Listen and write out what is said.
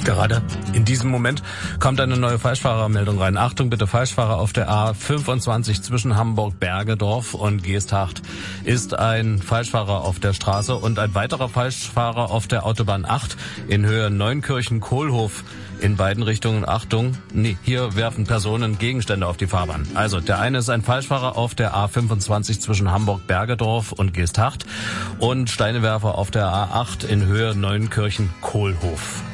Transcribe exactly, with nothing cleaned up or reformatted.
Gerade in diesem Moment kommt eine neue Falschfahrermeldung rein. Achtung bitte, Falschfahrer auf der A fünfundzwanzig zwischen Hamburg-Bergedorf und Geesthacht ist ein Falschfahrer auf der Straße und ein weiterer Falschfahrer auf der Autobahn acht in Höhe Neunkirchen-Kohlhof in beiden Richtungen. Achtung, nee, hier werfen Personen Gegenstände auf die Fahrbahn. Also der eine ist ein Falschfahrer auf der A fünfundzwanzig zwischen Hamburg-Bergedorf und Geesthacht und Steinewerfer auf der A acht in Höhe Neunkirchen-Kohlhof.